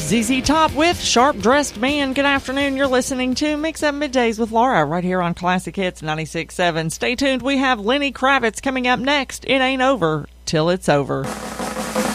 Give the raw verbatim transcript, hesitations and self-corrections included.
Z Z Top with Sharp Dressed Man. Good afternoon. You're listening to Mix Up Middays with Laura right here on Classic Hits ninety-six point seven. Stay tuned. We have Lenny Kravitz coming up next. It ain't over till it's over.